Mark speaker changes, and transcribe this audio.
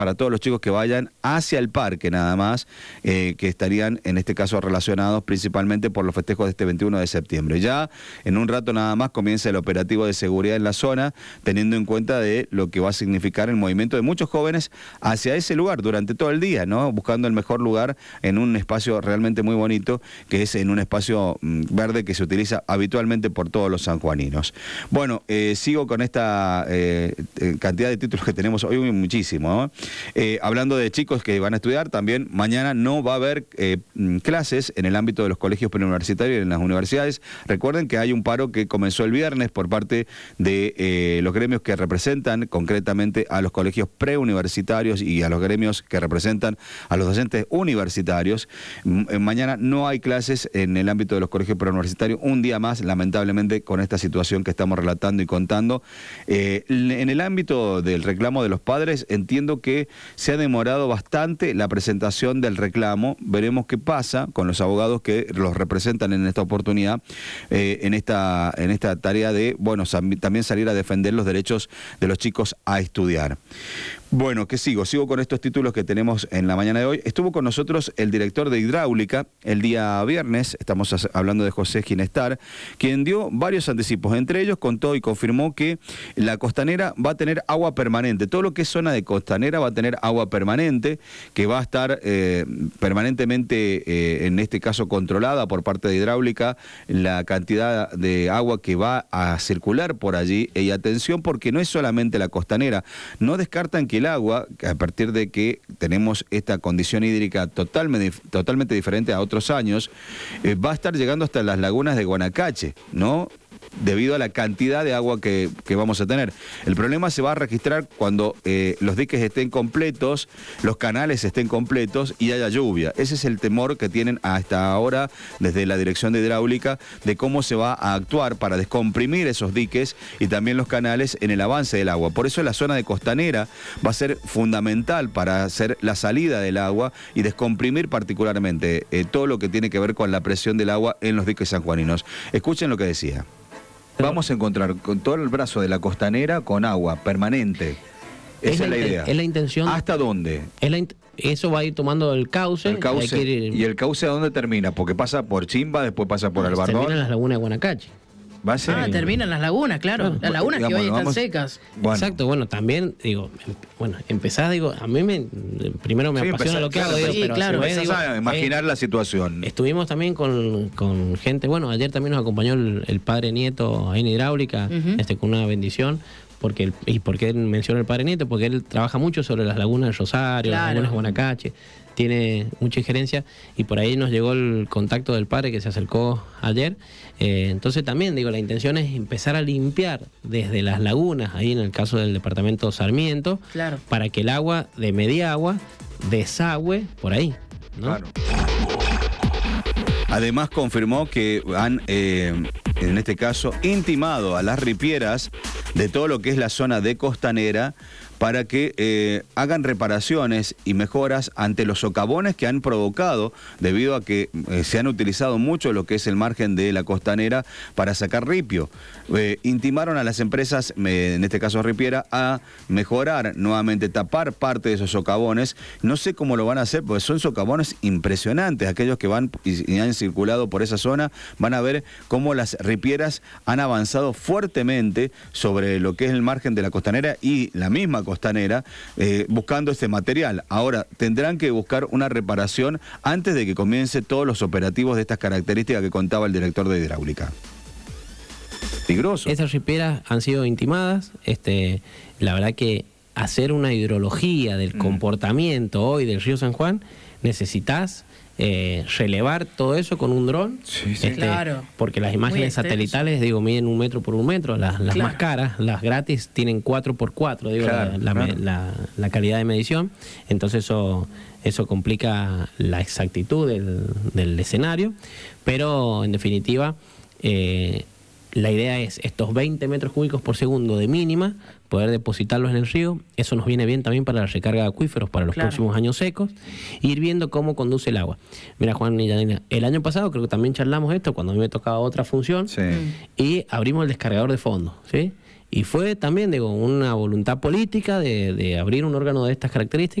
Speaker 1: para todos los chicos que vayan hacia el parque nada más, que estarían en este caso relacionados principalmente por los festejos de este 21 de septiembre. Ya en un rato nada más comienza el operativo de seguridad en la zona, teniendo en cuenta de lo que va a significar el movimiento de muchos jóvenes hacia ese lugar durante todo el día, ¿no? Buscando el mejor lugar en un espacio realmente muy bonito, que es en un espacio verde que se utiliza habitualmente por todos los sanjuaninos. Bueno, sigo con esta cantidad de títulos que tenemos hoy, muchísimo, ¿no? Hablando de chicos que van a estudiar, también mañana no va a haber clases en el ámbito de los colegios preuniversitarios y en las universidades. Recuerden que hay un paro que comenzó el viernes por parte de los gremios que representan concretamente a los colegios preuniversitarios y a los gremios que representan a los docentes universitarios. Mañana no hay clases en el ámbito de los colegios preuniversitarios, un día más, lamentablemente, con esta situación que estamos relatando y contando. En el ámbito del reclamo de los padres, entiendo que se ha demorado bastante la presentación del reclamo. Veremos qué pasa con los abogados que los representan en esta oportunidad, en esta tarea de, bueno, también salir a defender los derechos de los chicos a estudiar. Bueno, ¿qué sigo? Sigo con estos títulos que tenemos en la mañana de hoy. Estuvo con nosotros el director de Hidráulica el día viernes, estamos hablando de José Ginestar, quien dio varios anticipos. Entre ellos contó y confirmó que la costanera va a tener agua permanente. Todo lo que es zona de costanera va a tener agua permanente, que va a estar permanentemente, en este caso, controlada por parte de Hidráulica, la cantidad de agua que va a circular por allí. Y atención, porque no es solamente la costanera, no descartan que el agua, a partir de que tenemos esta condición hídrica totalmente diferente a otros años, va a estar llegando hasta las lagunas de Guanacache, ¿no? Debido a la cantidad de agua que vamos a tener. El problema se va a registrar cuando los diques estén completos, los canales estén completos y haya lluvia. Ese es el temor que tienen hasta ahora desde la Dirección de Hidráulica, de cómo se va a actuar para descomprimir esos diques y también los canales en el avance del agua. Por eso la zona de costanera va a ser fundamental para hacer la salida del agua y descomprimir particularmente todo lo que tiene que ver con la presión del agua en los diques sanjuaninos. Escuchen lo que decía. Vamos a encontrar con todo el brazo de la costanera con agua permanente. Esa es la idea.
Speaker 2: Es la intención.
Speaker 1: ¿Hasta dónde?
Speaker 2: Eso va a ir tomando el cauce.
Speaker 1: ¿Y el cauce a dónde termina? Porque pasa por Chimba, después pasa por Albardón.
Speaker 2: Termina en las lagunas de Guanacache.
Speaker 1: Va a ser
Speaker 3: terminan las lagunas, claro. Las lagunas digamos, que hoy están secas.
Speaker 2: Bueno. Exacto, bueno, también, empezás, a mí primero me apasiona lo que hago,
Speaker 3: pero claro,
Speaker 1: empezás a imaginar la situación.
Speaker 2: Estuvimos también con gente, ayer también nos acompañó el padre Nieto ahí en Hidráulica, con una bendición. ¿Por qué menciona el padre Nieto? Porque él trabaja mucho sobre las lagunas de Rosario, las lagunas de Guanacache, tiene mucha injerencia y por ahí nos llegó el contacto del padre que se acercó ayer. Entonces también, la intención es empezar a limpiar desde las lagunas, ahí en el caso del departamento Sarmiento, para que el agua de media agua desagüe por ahí, ¿no? Claro.
Speaker 1: Además confirmó que han, en este caso, intimado a las ripieras de todo lo que es la zona de costanera para que hagan reparaciones y mejoras ante los socavones que han provocado debido a que se han utilizado mucho lo que es el margen de la costanera para sacar ripio. Intimaron a las empresas, en este caso ripiera, a mejorar nuevamente, tapar parte de esos socavones. No sé cómo lo van a hacer, porque son socavones impresionantes. Aquellos que van y han circulado por esa zona van a ver cómo las ripieras han avanzado fuertemente sobre lo que es el margen de la costanera y la misma costanera, buscando este material. Ahora, tendrán que buscar una reparación antes de que comience todos los operativos de estas características que contaba el director de Hidráulica. Peligroso.
Speaker 2: Esas ripieras han sido intimadas. La verdad que hacer una hidrología del comportamiento hoy del río San Juan, necesitas relevar todo eso con un dron.
Speaker 1: Sí,
Speaker 3: claro.
Speaker 2: Porque las imágenes satelitales, miden 1 metro por 1 metro. Las más caras, las gratis, tienen 4x4, la calidad de medición. Entonces eso complica la exactitud del escenario. Pero, en definitiva, la idea es estos 20 metros cúbicos por segundo de mínima, poder depositarlos en el río. Eso nos viene bien también para la recarga de acuíferos para los próximos años secos, e ir viendo cómo conduce el agua. Mira, Juan y Yanina, el año pasado creo que también charlamos esto, cuando a mí me tocaba otra función, y abrimos el descargador de fondo, ¿sí? Y fue también, digo, una voluntad política de abrir un órgano de estas características.